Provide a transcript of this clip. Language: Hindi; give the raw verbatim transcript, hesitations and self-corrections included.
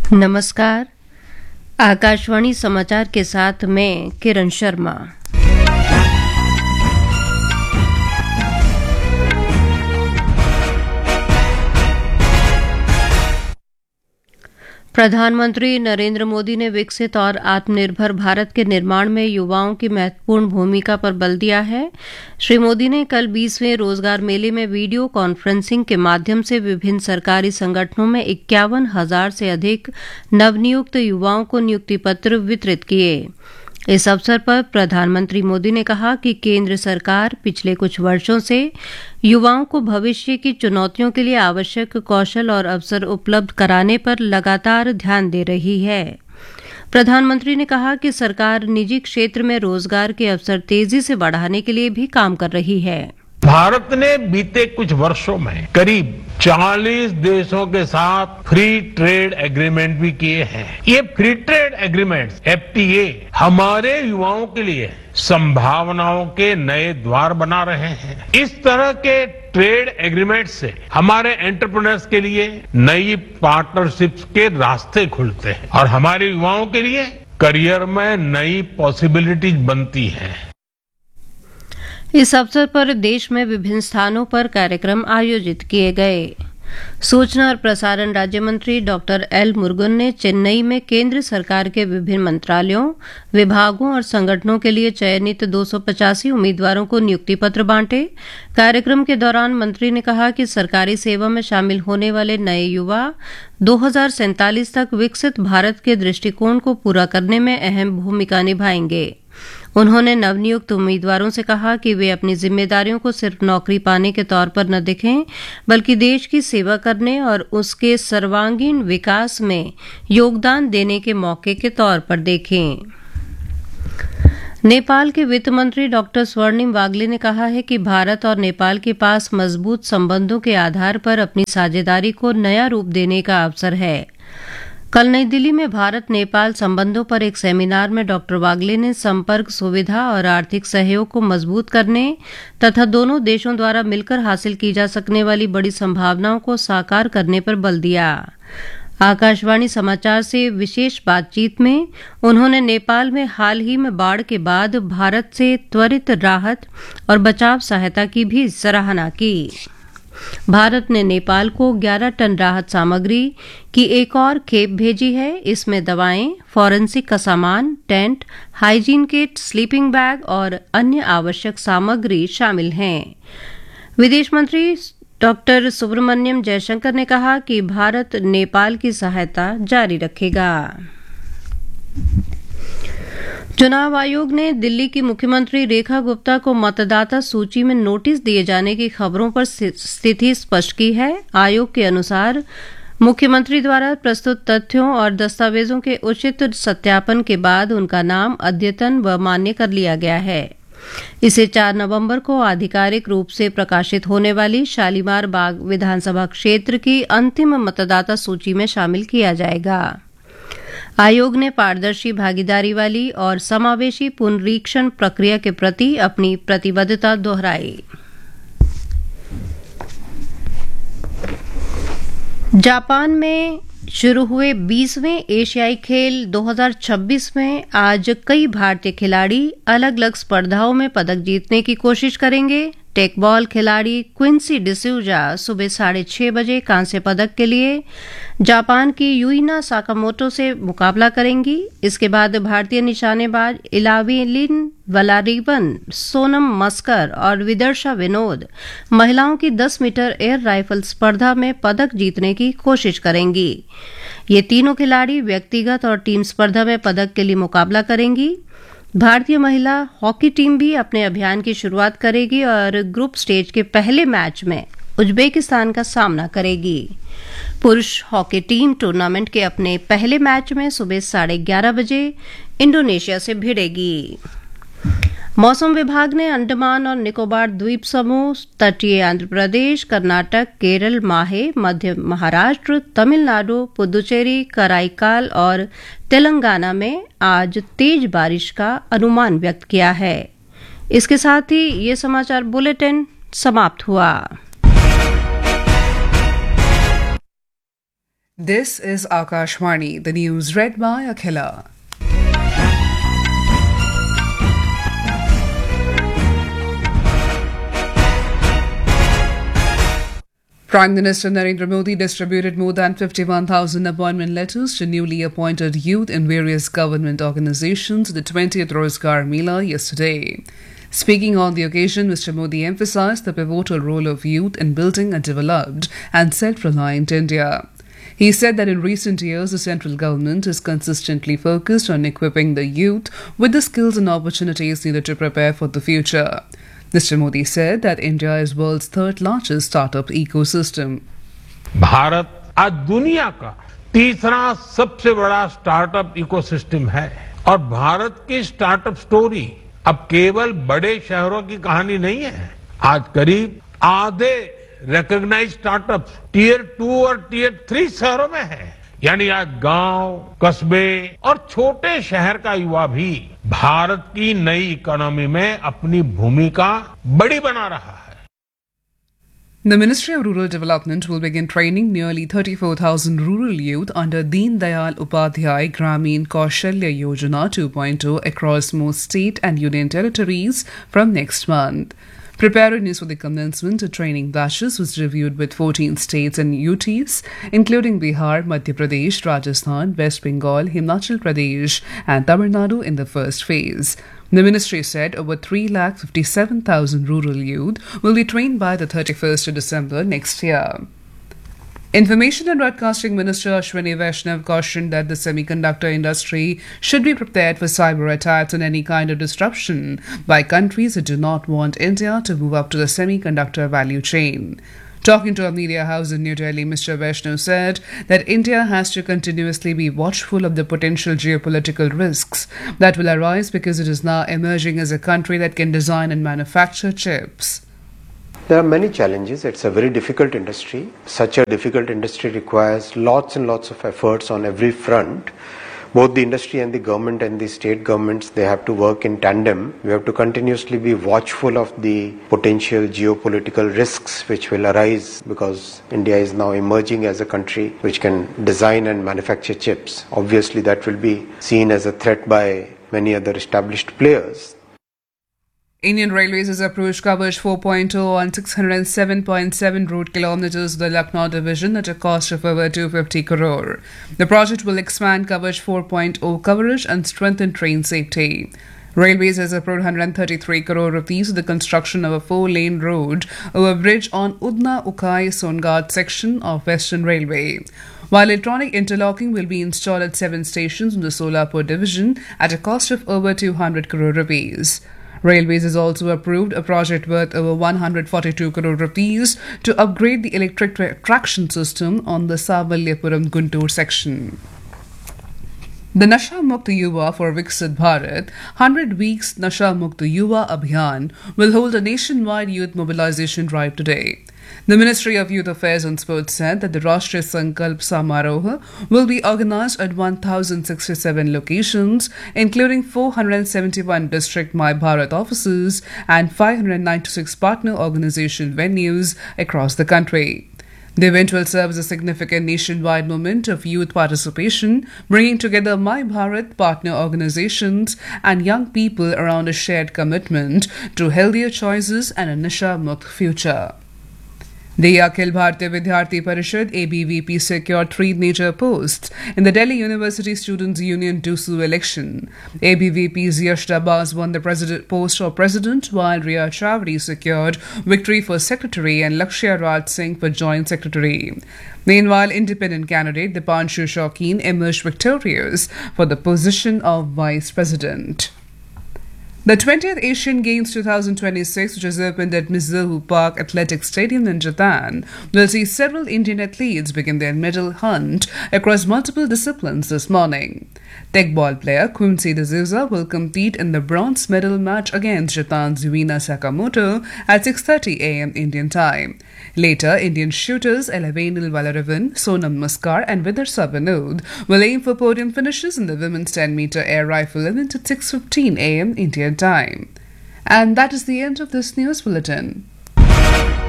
नमस्कार। आकाशवाणी समाचार के साथ मैं किरण शर्मा। प्रधानमंत्री नरेंद्र मोदी ने विकसित और आत्मनिर्भर भारत के निर्माण में युवाओं की महत्वपूर्ण भूमिका पर बल दिया है। श्री मोदी ने कल बीसवें रोजगार मेले में वीडियो कॉन्फ्रेंसिंग के माध्यम से विभिन्न सरकारी संगठनों में इक्यावन हजार से अधिक नवनियुक्त युवाओं को नियुक्ति पत्र वितरित किए। इस अवसर पर प्रधानमंत्री मोदी ने कहा कि केंद्र सरकार पिछले कुछ वर्षों से युवाओं को भविष्य की चुनौतियों के लिए आवश्यक कौशल और अवसर उपलब्ध कराने पर लगातार ध्यान दे रही है। प्रधानमंत्री ने कहा कि सरकार निजी क्षेत्र में रोजगार के अवसर तेजी से बढ़ाने के लिए भी काम कर रही है। भारत ने बीते कुछ वर्षों में करीब चालीस देशों के साथ फ्री ट्रेड एग्रीमेंट भी किए हैं। ये free trade agreements F T A हमारे युवाओं के लिए संभावनाओं के नए द्वार बना रहे हैं। इस तरह के ट्रेड एग्रीमेंट से हमारे एंटरप्रेन्योर्स के लिए नई पार्टनरशिप्स के रास्ते खुलते हैं और हमारे युवाओं के लिए करियर में नई पॉसिबिलिटीज बनती हैं। इस अवसर पर देश में विभिन्न स्थानों पर कार्यक्रम आयोजित किए गए। सूचना और प्रसारण राज्य मंत्री डॉक्टर एल मुरुगन ने चेन्नई में केंद्र सरकार के विभिन्न मंत्रालयों, विभागों और संगठनों के लिए चयनित दो सौ पचासी उम्मीदवारों को नियुक्ति पत्र बांटे। कार्यक्रम के दौरान मंत्री ने कहा कि सरकारी सेवा में शामिल होने वाले नए युवा दो हजार सैंतालीस तक विकसित भारत के दृष्टिकोण को पूरा करने में अहम भूमिका निभाएंगे। उन्होंने नवनियुक्त उम्मीदवारों से कहा कि वे अपनी जिम्मेदारियों को सिर्फ नौकरी पाने के तौर पर न देखें, बल्कि देश की सेवा करने और उसके सर्वांगीण विकास में योगदान देने के मौके के तौर पर देखें। नेपाल के वित्त मंत्री डॉक्टर स्वर्णिम वाग्ले ने कहा है कि भारत और नेपाल के पास मजबूत संबंधों के आधार पर अपनी साझेदारी को नया रूप देने का अवसर है। कल नई दिल्ली में भारत नेपाल संबंधों पर एक सेमिनार में डॉक्टर वाग्ले ने संपर्क सुविधा और आर्थिक सहयोग को मजबूत करने तथा दोनों देशों द्वारा मिलकर हासिल की जा सकने वाली बड़ी संभावनाओं को साकार करने पर बल दिया। आकाशवाणी समाचार से विशेष बातचीत में उन्होंने नेपाल में हाल ही में बाढ़ के बाद भारत से त्वरित राहत और बचाव सहायता की भी सराहना की। भारत ने नेपाल को ग्यारह टन राहत सामग्री की एक और खेप भेजी है। इसमें दवाएं, फॉरेंसिक का सामान, tent, hygiene kit, sleeping bag और अन्य आवश्यक सामग्री शामिल हैं। विदेश मंत्री डॉक्टर सुब्रमण्यम जयशंकर ने कहा कि भारत नेपाल की सहायता जारी रखेगा। चुनाव आयोग ने दिल्ली की मुख्यमंत्री रेखा गुप्ता को मतदाता सूची में नोटिस दिए जाने की खबरों पर स्थिति स्पष्ट की है। आयोग के अनुसार मुख्यमंत्री द्वारा प्रस्तुत तथ्यों और दस्तावेजों के उचित सत्यापन के बाद उनका नाम अद्यतन व मान्य कर लिया गया है। इसे चार नवंबर को आधिकारिक रूप से प्रकाशित होने वाली शालीमार बाग विधानसभा क्षेत्र की अंतिम मतदाता सूची में शामिल किया जाएगा। आयोग ने पारदर्शी, भागीदारी वाली और समावेशी पुनरीक्षण प्रक्रिया के प्रति अपनी प्रतिबद्धता दोहराई। जापान में शुरू हुए बीसवें एशियाई खेल दो हजार छब्बीस में आज कई भारतीय खिलाड़ी अलग अलग स्पर्धाओं में पदक जीतने की कोशिश करेंगे। टेकबॉल खिलाड़ी क्विंसी डिसूजा सुबह साढ़े छह बजे कांस्य पदक के लिए जापान की यूइना साकामोटो से मुकाबला करेंगी। इसके बाद भारतीय निशानेबाज इलावेलिन वलारिवन, सोनम मस्कर और विदर्शा विनोद महिलाओं की दस मीटर एयर राइफल स्पर्धा में पदक जीतने की कोशिश करेंगी। ये तीनों खिलाड़ी व्यक्तिगत और टीम स्पर्धा में पदक के लिए मुकाबला करेंगी। भारतीय महिला हॉकी टीम भी अपने अभियान की शुरुआत करेगी और ग्रुप स्टेज के पहले मैच में उज्बेकिस्तान का सामना करेगी। पुरुष हॉकी टीम टूर्नामेंट के अपने पहले मैच में सुबह साढ़े ग्यारह बजे इंडोनेशिया से भिड़ेगी। मौसम विभाग ने अंडमान और निकोबार द्वीप समूह, तटीय आंध्र प्रदेश, कर्नाटक, केरल, माहे, मध्य महाराष्ट्र, तमिलनाडु, पुदुचेरी, कराईकाल और तेलंगाना में आज तेज बारिश का अनुमान व्यक्त किया है। इसके साथ ही ये समाचार बुलेटिन समाप्त हुआ। This is Akashvani, the news read by Akhila. Prime Minister Narendra Modi distributed more than fifty-one thousand appointment letters to newly appointed youth in various government organizations at the twentieth Rozgar Mela yesterday. Speaking on the occasion, Mister Modi emphasized the pivotal role of youth in building a developed and self-reliant India. He said that in recent years, the central government has consistently focused on equipping the youth with the skills and opportunities needed to prepare for the future. Mister Modi said that India is world's third largest startup ecosystem. Bharat आज दुनिया का तीसरा सबसे बड़ा स्टार्टअप इकोसिस्टम है और भारत की स्टार्टअप स्टोरी अब केवल बड़े शहरों की कहानी नहीं है। आज करीब आधे रिकॉग्नाइज्ड स्टार्टअप टीयर टू और टीयर थ्री शहरों में है। यानी आज गांव, कस्बे और छोटे शहर का युवा भी भारत की नई इकोनॉमी में अपनी भूमिका बड़ी बना रहा है। The Ministry of Rural Development will begin training nearly thirty-four thousand rural youth under Deen Dayal Upadhyay Gramin Kaushalya Yojana two point oh across most state and union territories from next month. Preparedness for the commencement of training batches was reviewed with fourteen states and U Ts, including Bihar, Madhya Pradesh, Rajasthan, West Bengal, Himachal Pradesh, and Tamil Nadu in the first phase. The ministry said over three lakh fifty-seven thousand rural youth will be trained by the thirty-first of December next year. Information and Broadcasting Minister Ashwini Vaishnav cautioned that the semiconductor industry should be prepared for cyber attacks and any kind of disruption by countries that do not want India to move up to the semiconductor value chain. Talking to a media house in New Delhi, Mister Vaishnav said that India has to continuously be watchful of the potential geopolitical risks that will arise because it is now emerging as a country that can design and manufacture chips. There are many challenges. It's a very difficult industry. Such a difficult industry requires lots and lots of efforts on every front. Both the industry and the government and the state governments, they have to work in tandem. We have to continuously be watchful of the potential geopolitical risks which will arise because India is now emerging as a country which can design and manufacture chips. Obviously, that will be seen as a threat by many other established players. Indian Railways has approved Coverage four point oh on six hundred seven point seven road kilometres of the Lucknow division at a cost of over two hundred fifty crore. The project will expand Coverage four point oh coverage and strengthen train safety. Railways has approved one hundred thirty-three crore rupees for the construction of a four-lane road over bridge on Udna-Ukai-Songhat section of Western Railway. While electronic interlocking will be installed at seven stations in the Solapur division at a cost of over two hundred crore rupees. Railways has also approved a project worth over one hundred forty-two crore rupees to upgrade the electric tra- traction system on the Savalyapuram Guntur section. The Nasha Mukta Yuva for Viksit Bharat one hundred Weeks Nasha Mukta Yuva Abhiyan will hold a nationwide youth mobilization drive today. The Ministry of Youth Affairs and Sports said that the Rashtriya Sankalp Samaroha will be organized at one thousand sixty-seven locations, including four hundred seventy-one district My Bharat offices and five hundred ninety-six partner organization venues across the country. The event will serve as a significant nationwide moment of youth participation, bringing together My Bharat partner organizations and young people around a shared commitment to healthier choices and a Nasha Mukt future. The Akhil Bharatiya Vidyarthi Parishad A B V P secured three major posts in the Delhi University Students' Union D U S U election. A B V P's Yash Dabas won the president post of president, while Riya Chowdhury secured victory for secretary and Lakshya Raj Singh for joint secretary. Meanwhile, independent candidate Dipanshu Shaukin emerged victorious for the position of vice president. The twentieth Asian Games twenty twenty-six, which has opened at Mizuho Park Athletic Stadium in Japan, will see several Indian athletes begin their medal hunt across multiple disciplines this morning. Tech ball player Quincy D'Souza will compete in the bronze medal match against Japan's Yuina Sakamoto at six thirty a.m. Indian time. Later, Indian shooters Elavenil Valaravan, Sonam Maskar and Vidarsa Vinod will aim for podium finishes in the women's ten meter air rifle event at six fifteen a.m. Indian time. And that is the end of this news bulletin.